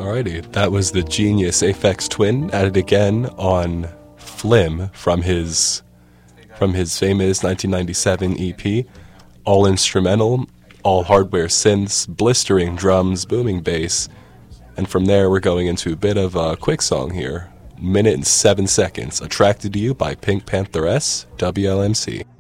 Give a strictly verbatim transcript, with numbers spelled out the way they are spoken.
Alrighty, that was the genius Aphex Twin at it again on Flim from his from his famous nineteen ninety-seven E P. All instrumental, all hardware synths, blistering drums, booming bass, and from there we're going into a bit of a quick song here. Minute and seven seconds. Attracted to You by Pink Pantheress, W L M C.